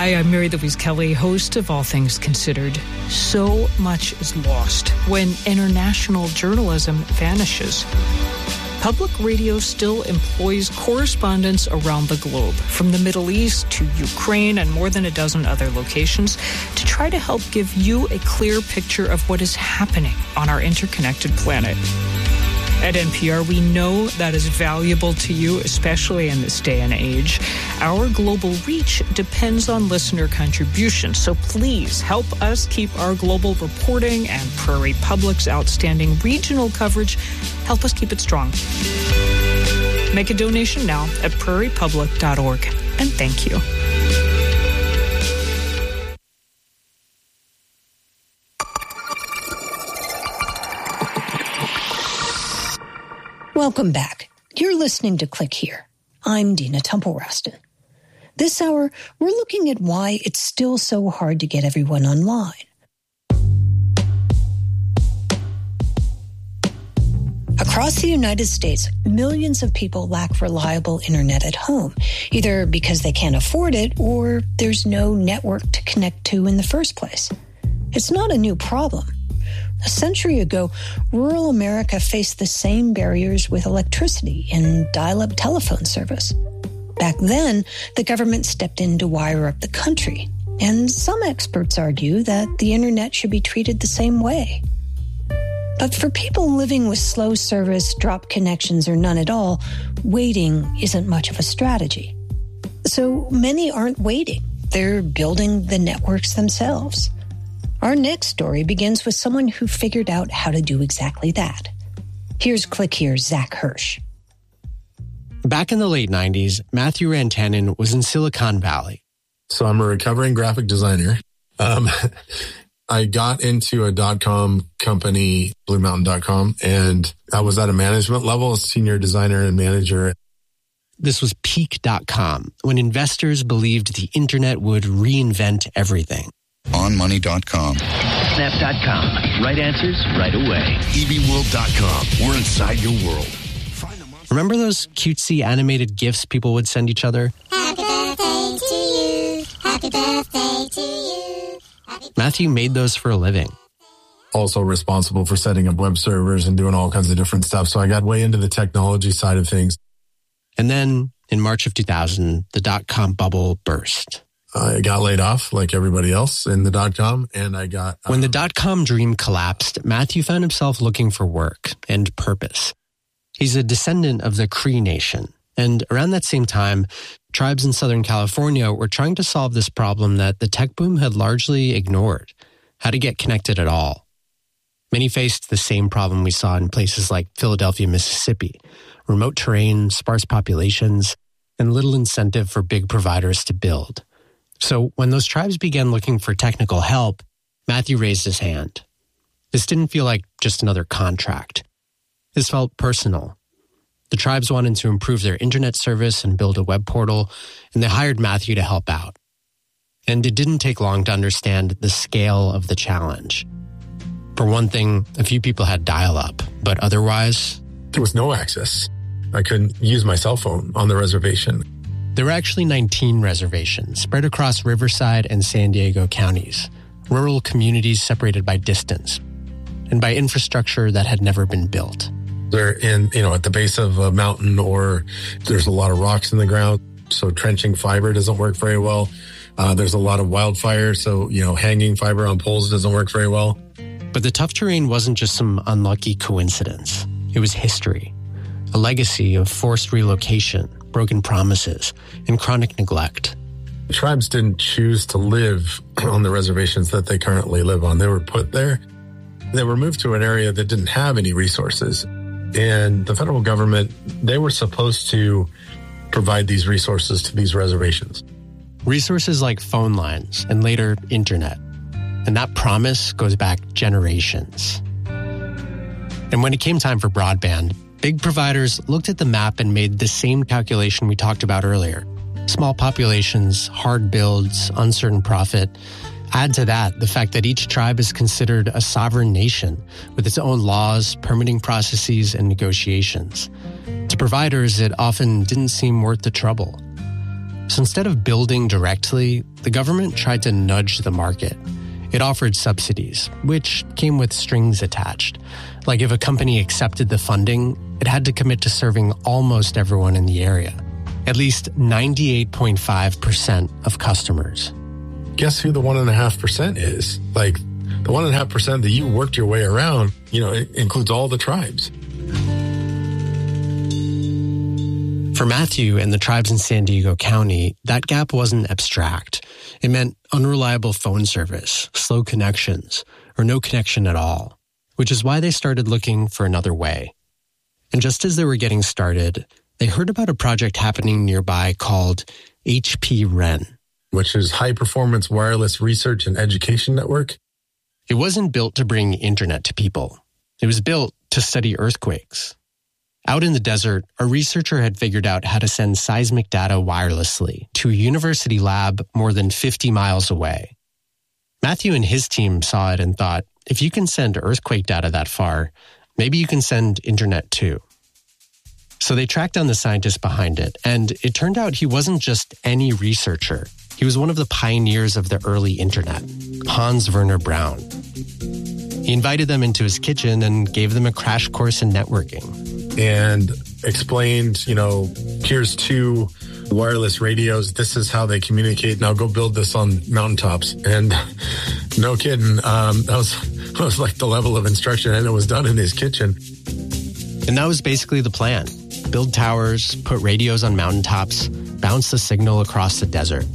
Hi, I'm Mary Louise Kelly, host of All Things Considered. So much is lost when international journalism vanishes. Public radio still employs correspondents around the globe, from the Middle East to Ukraine and more than a dozen other locations, to try to help give you a clear picture of what is happening on our interconnected planet. At NPR, we know that is valuable to you, especially in this day and age. Our global reach depends on listener contributions, so please help us keep our global reporting and Prairie Public's outstanding regional coverage. Help us keep it strong. Make a donation now at prairiepublic.org, and thank you. Welcome back. You're listening to Click Here. I'm Dina Temple-Raston. This hour, we're looking at why it's still so hard to get everyone online. Across the United States, millions of people lack reliable internet at home, either because they can't afford it or there's no network to connect to in the first place. It's not a new problem. A century ago, rural America faced the same barriers with electricity and dial-up telephone service. Back then, the government stepped in to wire up the country, and some experts argue that the internet should be treated the same way. But for people living with slow service, dropped connections, or none at all, waiting isn't much of a strategy. So many aren't waiting. They're building the networks themselves. Our next story begins with someone who figured out how to do exactly that. Here's Click Here's Zach Hirsch. Back in the late 90s, Matthew Rantanen was in Silicon Valley. So I'm a recovering graphic designer. I got into a .com company, BlueMountain.com, and I was at a management level, a senior designer and manager. This was peak.com, when investors believed the internet would reinvent everything. OnMoney.com. Snap.com. Right answers right away. EBWorld.com. We're inside your world. Remember those cutesy animated GIFs people would send each other? Happy birthday to you. Happy birthday to you. Matthew made those for a living. Also responsible for setting up web servers and doing all kinds of different stuff. So I got way into the technology side of things. And then in March of 2000, the .com bubble burst. I got laid off like everybody else in the .com, and I got... When the .com dream collapsed, Matthew found himself looking for work and purpose. He's a descendant of the Cree Nation, and around that same time, tribes in Southern California were trying to solve this problem that the tech boom had largely ignored: how to get connected at all. Many faced the same problem we saw in places like Philadelphia, Mississippi: remote terrain, sparse populations, and little incentive for big providers to build. So when those tribes began looking for technical help, Matthew raised his hand. This didn't feel like just another contract. This felt personal. The tribes wanted to improve their internet service and build a web portal, and they hired Matthew to help out. And it didn't take long to understand the scale of the challenge. For one thing, a few people had dial-up, but otherwise... there was no access. I couldn't use my cell phone on the reservation. There were actually 19 reservations spread across Riverside and San Diego counties, rural communities separated by distance and by infrastructure that had never been built. They're in, at the base of a mountain, or there's a lot of rocks in the ground, so trenching fiber doesn't work very well. There's a lot of wildfire, so, hanging fiber on poles doesn't work very well. But the tough terrain wasn't just some unlucky coincidence. It was history, a legacy of forced relocation, broken promises, and chronic neglect. The tribes didn't choose to live on the reservations that they currently live on. They were put there. They were moved to an area that didn't have any resources. And the federal government, they were supposed to provide these resources to these reservations. Resources like phone lines and later internet. And that promise goes back generations. And when it came time for broadband, big providers looked at the map and made the same calculation we talked about earlier. Small populations, hard builds, uncertain profit. Add to that the fact that each tribe is considered a sovereign nation with its own laws, permitting processes, and negotiations. To providers, it often didn't seem worth the trouble. So instead of building directly, the government tried to nudge the market. It offered subsidies, which came with strings attached. Like if a company accepted the funding, it had to commit to serving almost everyone in the area. At least 98.5% of customers. Guess who the 1.5% is? Like the 1.5% that you worked your way around, it includes all the tribes. For Matthew and the tribes in San Diego County, that gap wasn't abstract. It meant unreliable phone service, slow connections, or no connection at all, which is why they started looking for another way. And just as they were getting started, they heard about a project happening nearby called HP-REN, which is High Performance Wireless Research and Education Network. It wasn't built to bring internet to people. It was built to study earthquakes. Out in the desert, a researcher had figured out how to send seismic data wirelessly to a university lab more than 50 miles away. Matthew and his team saw it and thought, if you can send earthquake data that far, maybe you can send internet too. So they tracked down the scientist behind it, and it turned out he wasn't just any researcher. He was one of the pioneers of the early internet, Hans Werner Braun. He invited them into his kitchen and gave them a crash course in networking. And explained, here's 2 wireless radios. This is how they communicate. Now go build this on mountaintops. And no kidding, that was like the level of instruction, and it was done in his kitchen. And that was basically the plan. Build towers, put radios on mountaintops, bounce the signal across the desert.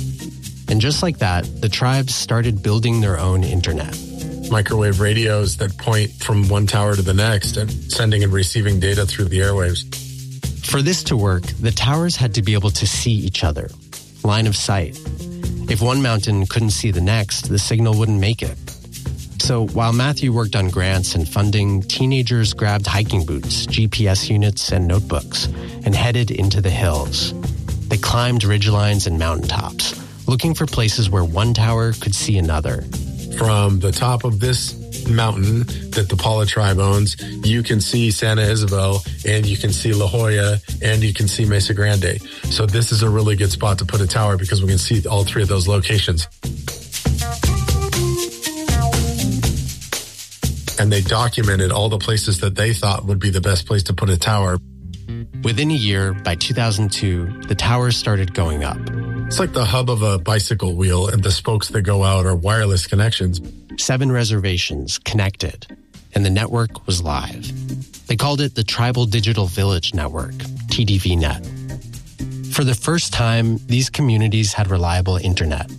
And just like that, the tribes started building their own internet. Microwave radios that point from one tower to the next and sending and receiving data through the airwaves. For this to work, the towers had to be able to see each other, line of sight. If one mountain couldn't see the next, the signal wouldn't make it. So while Matthew worked on grants and funding, teenagers grabbed hiking boots, GPS units, and notebooks and headed into the hills. They climbed ridgelines and mountaintops, looking for places where one tower could see another. From the top of this mountain that the Paula tribe owns, you can see Santa Isabel, and you can see La Jolla, and you can see Mesa Grande. So this is a really good spot to put a tower because we can see all 3 of those locations. And they documented all the places that they thought would be the best place to put a tower. Within a year, by 2002, the towers started going up. It's like the hub of a bicycle wheel, and the spokes that go out are wireless connections. 7 reservations connected, and the network was live. They called it the Tribal Digital Village Network, TDVNet. For the first time, these communities had reliable internet.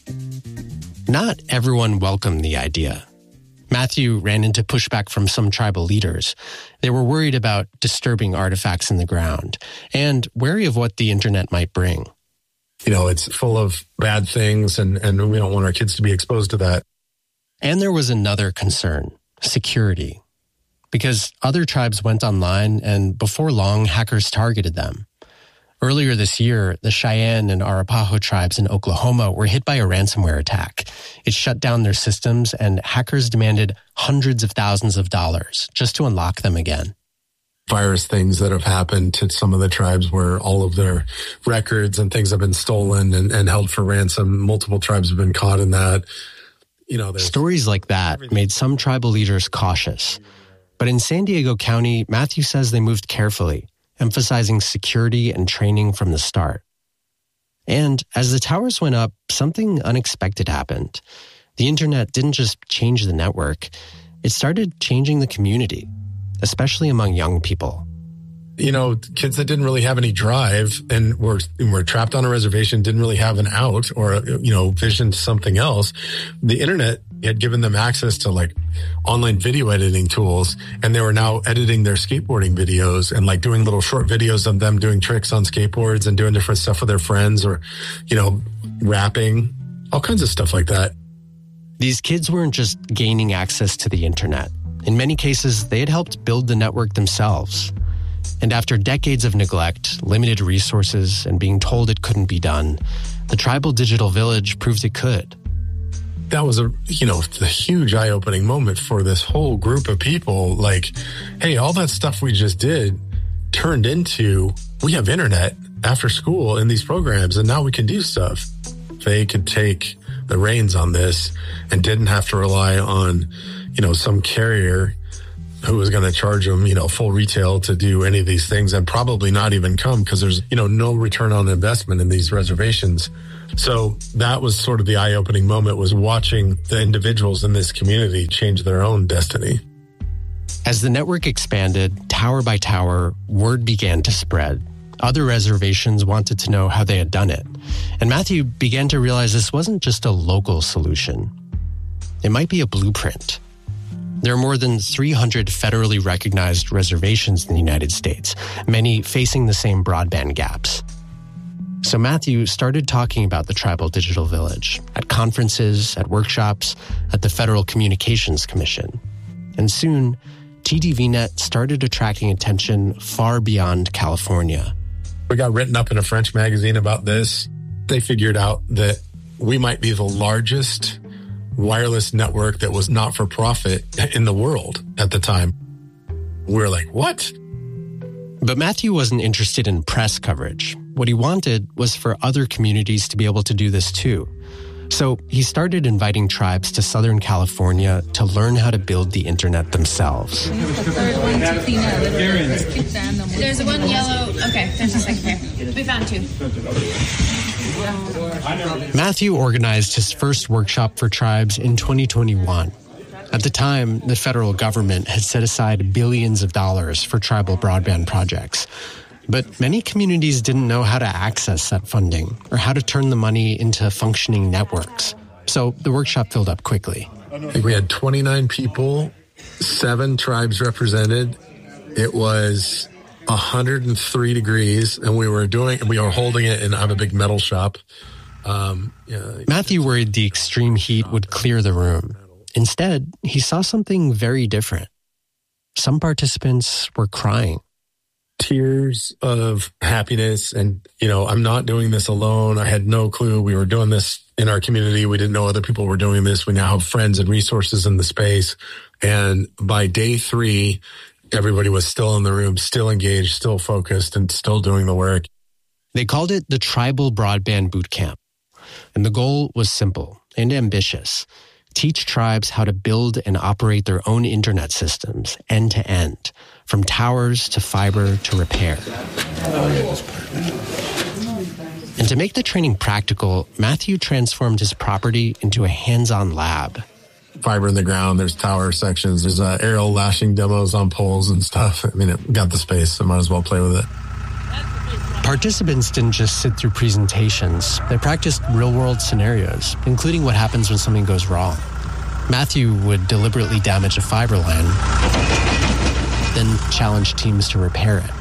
Not everyone welcomed the idea. Matthew ran into pushback from some tribal leaders. They were worried about disturbing artifacts in the ground and wary of what the internet might bring. It's full of bad things, and we don't want our kids to be exposed to that. And there was another concern, security. Because other tribes went online, and before long, hackers targeted them. Earlier this year, the Cheyenne and Arapaho tribes in Oklahoma were hit by a ransomware attack. It shut down their systems, and hackers demanded hundreds of thousands of dollars just to unlock them again. Virus things that have happened to some of the tribes where all of their records and things have been stolen and held for ransom. Multiple tribes have been caught in that. Stories like that made some tribal leaders cautious. But in San Diego County, Matthew says they moved carefully, emphasizing security and training from the start. And as the towers went up, something unexpected happened. The internet didn't just change the network, it started changing the community, especially among young people. Kids that didn't really have any drive and were trapped on a reservation, didn't really have an out or, vision to something else. The internet had given them access to online video editing tools, and they were now editing their skateboarding videos and doing little short videos of them doing tricks on skateboards and doing different stuff with their friends or, rapping, all kinds of stuff like that. These kids weren't just gaining access to the internet. In many cases, they had helped build the network themselves. And after decades of neglect, limited resources, and being told it couldn't be done, the Tribal Digital Village proved it could. That was a huge eye-opening moment for this whole group of people. Hey, all that stuff we just did turned into, we have internet after school in these programs, and now we can do stuff. They could take the reins on this and didn't have to rely on, some carrier who was going to charge them, full retail to do any of these things, and probably not even come because there's, no return on investment in these reservations. So that was sort of the eye-opening moment, was watching the individuals in this community change their own destiny. As the network expanded, tower by tower, word began to spread. Other reservations wanted to know how they had done it. And Matthew began to realize this wasn't just a local solution. It might be a blueprint. There are more than 300 federally recognized reservations in the United States, many facing the same broadband gaps. So Matthew started talking about the Tribal Digital Village at conferences, at workshops, at the Federal Communications Commission. And soon, TDVNet started attracting attention far beyond California. We got written up in a French magazine about this. They figured out that we might be the largest wireless network that was not for profit in the world at the time. We were like, what? But Matthew wasn't interested in press coverage. What he wanted was for other communities to be able to do this too. So he started inviting tribes to Southern California to learn how to build the internet themselves. There's one yellow. Okay, there's a second here. We found two. Matthew organized his first workshop for tribes in 2021. At the time, the federal government had set aside billions of dollars for tribal broadband projects. But many communities didn't know how to access that funding or how to turn the money into functioning networks. So the workshop filled up quickly. I think we had 29 people, 7 tribes represented. It was 103 degrees, and we were holding it in a big metal shop. Matthew worried the extreme heat would clear the room. Instead, he saw something very different. Some participants were crying. Tears of happiness. And, I'm not doing this alone. I had no clue we were doing this in our community. We didn't know other people were doing this. We now have friends and resources in the space. And by day 3, everybody was still in the room, still engaged, still focused, and still doing the work. They called it the Tribal Broadband Boot Camp. And the goal was simple and ambitious. Teach tribes how to build and operate their own internet systems end to end, from towers to fiber to repair. And to make the training practical, Matthew transformed his property into a hands-on lab. Fiber in the ground, there's tower sections, there's aerial lashing demos on poles and stuff. It got the space, so might as well play with it. Participants didn't just sit through presentations. They practiced real-world scenarios, including what happens when something goes wrong. Matthew would deliberately damage a fiber line, then challenge teams to repair it.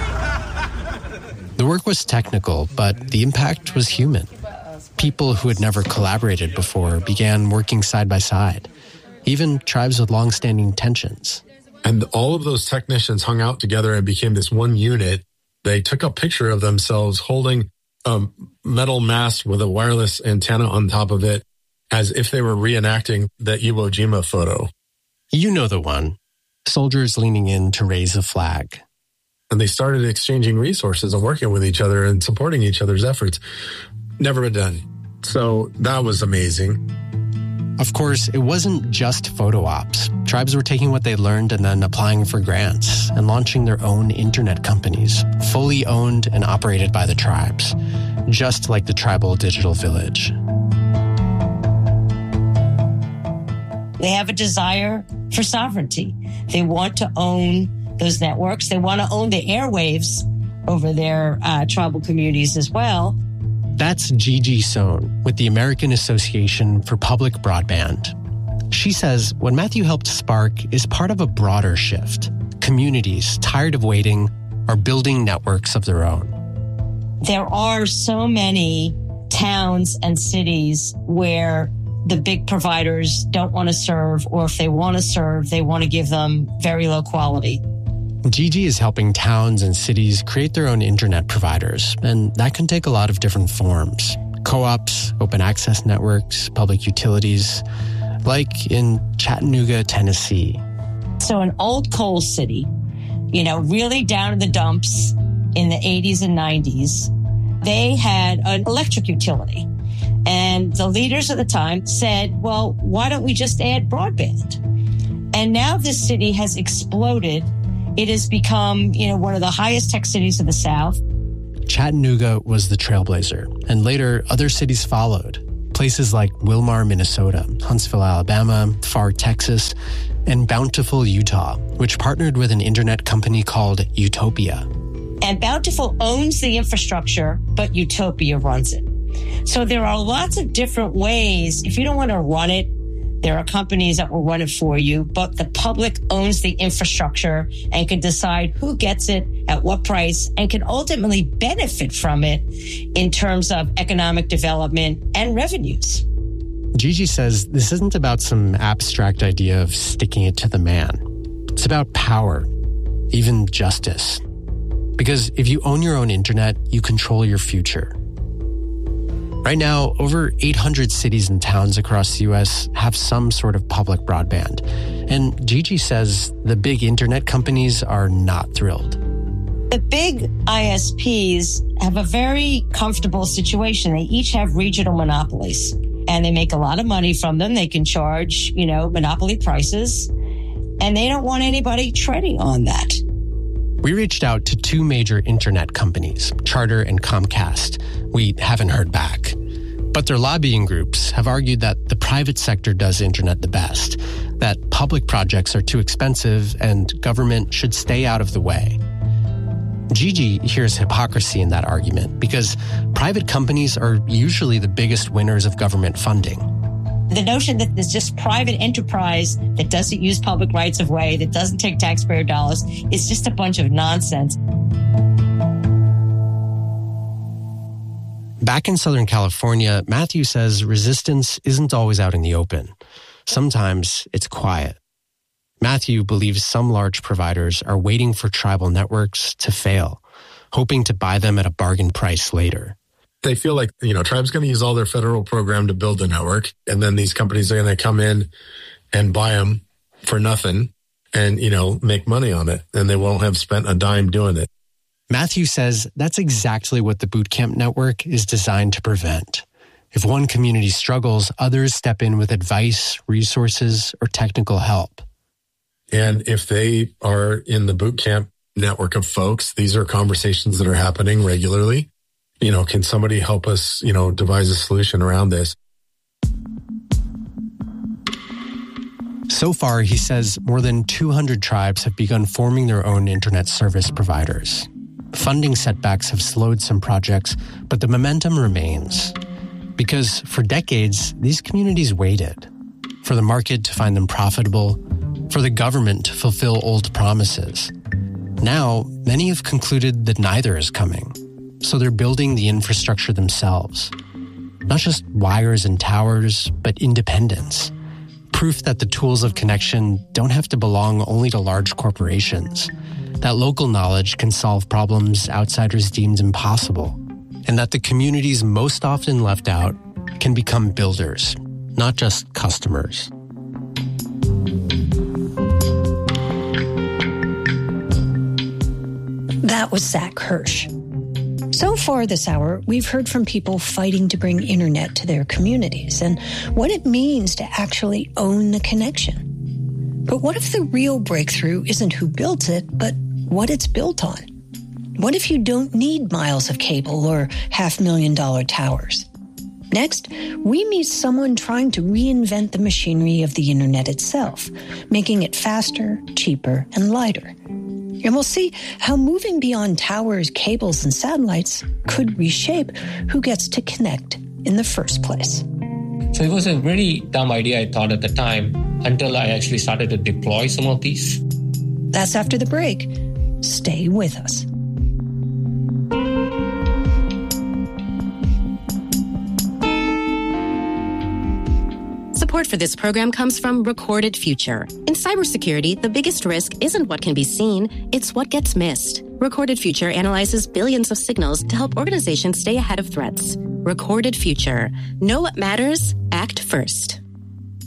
The work was technical, but the impact was human. People who had never collaborated before began working side by side, even tribes with long-standing tensions. And all of those technicians hung out together and became this one unit. They took a picture of themselves holding a metal mast with a wireless antenna on top of it, as if they were reenacting the Iwo Jima photo. You know the one. Soldiers leaning in to raise a flag. And they started exchanging resources and working with each other and supporting each other's efforts. Never been done. So that was amazing. Of course, it wasn't just photo ops. Tribes were taking what they learned and then applying for grants and launching their own internet companies, fully owned and operated by the tribes, just like the Tribal Digital Village. They have a desire for sovereignty. They want to own those networks. They want to own the airwaves over their tribal communities as well. That's Gigi Sohn with the American Association for Public Broadband. She says what Matthew helped spark is part of a broader shift. Communities, tired of waiting, are building networks of their own. There are so many towns and cities where the big providers don't want to serve, or if they want to serve, they want to give them very low quality. Gigi is helping towns and cities create their own internet providers, and that can take a lot of different forms. Co-ops, open access networks, public utilities, like in Chattanooga, Tennessee. So an old coal city, really down in the dumps, in the 80s and 90s, they had an electric utility. And the leaders at the time said, well, why don't we just add broadband? And now this city has exploded. It has become, one of the highest tech cities of the South. Chattanooga was the trailblazer, and later other cities followed. Places like Wilmar, Minnesota, Huntsville, Alabama, Pharr, Texas, and Bountiful, Utah, which partnered with an internet company called Utopia. And Bountiful owns the infrastructure, but Utopia runs it. So there are lots of different ways. If you don't want to run it, there are companies that will run it for you, but the public owns the infrastructure and can decide who gets it, at what price, and can ultimately benefit from it in terms of economic development and revenues. Gigi says this isn't about some abstract idea of sticking it to the man. It's about power, even justice. Because if you own your own internet, you control your future. Right now, over 800 cities and towns across the U.S. have some sort of public broadband. And Gigi says the big internet companies are not thrilled. The big ISPs have a very comfortable situation. They each have regional monopolies, and they make a lot of money from them. They can charge, monopoly prices, and they don't want anybody treading on that. We reached out to two major internet companies, Charter and Comcast. We haven't heard back. But their lobbying groups have argued that the private sector does internet the best, that public projects are too expensive and government should stay out of the way. Gigi hears hypocrisy in that argument because private companies are usually the biggest winners of government funding. The notion that there's just private enterprise that doesn't use public rights of way, that doesn't take taxpayer dollars, is just a bunch of nonsense. Back in Southern California, Matthew says resistance isn't always out in the open. Sometimes it's quiet. Matthew believes some large providers are waiting for tribal networks to fail, hoping to buy them at a bargain price later. They feel like, tribe's going to use all their federal program to build the network. And then these companies are going to come in and buy them for nothing and, make money on it. And they won't have spent a dime doing it. Matthew says that's exactly what the Boot Camp Network is designed to prevent. If one community struggles, others step in with advice, resources, or technical help. And if they are in the Boot Camp network of folks, these are conversations that are happening regularly. Can somebody help us, devise a solution around this? So far, he says more than 200 tribes have begun forming their own internet service providers. Funding setbacks have slowed some projects, but the momentum remains. Because for decades, these communities waited for the market to find them profitable, for the government to fulfill old promises. Now, many have concluded that neither is coming. So they're building the infrastructure themselves. Not just wires and towers, but independence. Proof that the tools of connection don't have to belong only to large corporations. That local knowledge can solve problems outsiders deemed impossible. And that the communities most often left out can become builders, not just customers. That was Zach Hirsch. So far this hour, we've heard from people fighting to bring internet to their communities and what it means to actually own the connection. But what if the real breakthrough isn't who built it, but what it's built on? What if you don't need miles of cable or $500,000 towers? Next, we meet someone trying to reinvent the machinery of the internet itself, making it faster, cheaper, and lighter. And we'll see how moving beyond towers, cables, and satellites could reshape who gets to connect in the first place. So it was a really dumb idea, I thought, at the time, until I actually started to deploy some of these. That's after the break. Stay with us. Support for this program comes from Recorded Future. In cybersecurity, the biggest risk isn't what can be seen, it's what gets missed. Recorded Future analyzes billions of signals to help organizations stay ahead of threats. Recorded Future. Know what matters? Act first.